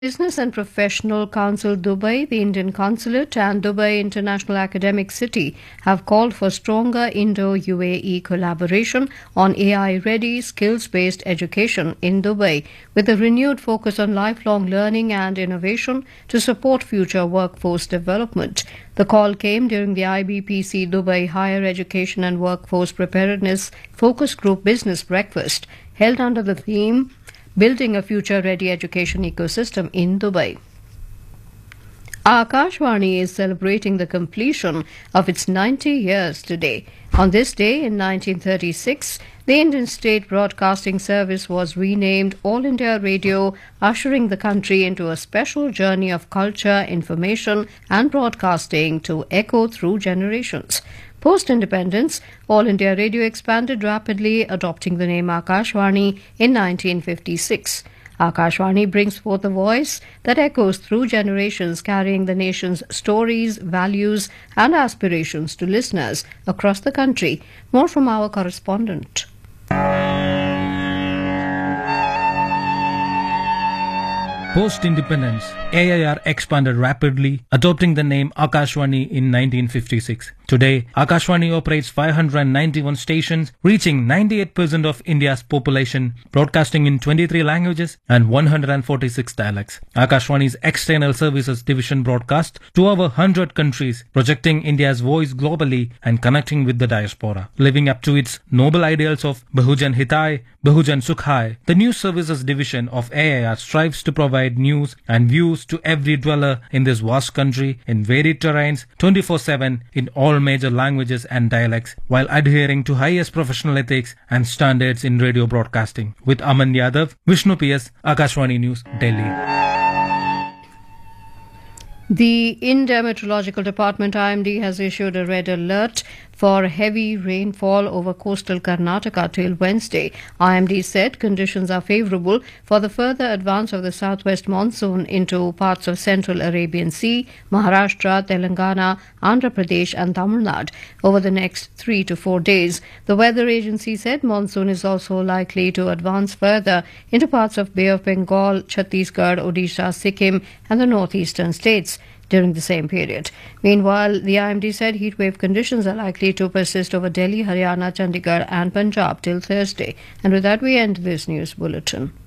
Business and Professional Council Dubai, the Indian Consulate, and Dubai International Academic City have called for stronger Indo-UAE collaboration on AI-ready, skills-based education in Dubai, with a renewed focus on lifelong learning and innovation to support future workforce development. The call came during the IBPC Dubai Higher Education and Workforce Preparedness Focus Group Business Breakfast, held under the theme Building a Future-Ready Education Ecosystem in Dubai. Akashvani is celebrating the completion of its 90 years today. On this day in 1936, the Indian State Broadcasting Service was renamed All India Radio, ushering the country into a special journey of culture, information and broadcasting to echo through generations. Post-independence, All India Radio expanded rapidly, adopting the name Akashvani in 1956. Akashvani brings forth a voice that echoes through generations, carrying the nation's stories, values, and aspirations to listeners across the country. More from our correspondent. Post-independence, AIR expanded rapidly, adopting the name Akashvani in 1956. Today, Akashvani operates 591 stations, reaching 98% of India's population, broadcasting in 23 languages and 146 dialects. Akashvani's external services division broadcasts to over 100 countries, projecting India's voice globally and connecting with the diaspora. Living up to its noble ideals of Bahujan Hitai, Bahujan Sukhai, the news services division of AIR strives to provide news and views to every dweller in this vast country in varied terrains 24/7 in all major languages and dialects, while adhering to highest professional ethics and standards in radio broadcasting. With Aman Yadav, Vishnu PS, Akashvani News, Delhi. The India Meteorological Department IMD has issued a red alert for heavy rainfall over coastal Karnataka till Wednesday. IMD said conditions are favourable for the further advance of the southwest monsoon into parts of central Arabian Sea, Maharashtra, Telangana, Andhra Pradesh and Tamil Nadu over the next 3 to 4 days. The weather agency said monsoon is also likely to advance further into parts of Bay of Bengal, Chhattisgarh, Odisha, Sikkim and the northeastern states during the same period. Meanwhile, the IMD said heatwave conditions are likely to persist over Delhi, Haryana, Chandigarh and Punjab till Thursday. And with that, we end this news bulletin.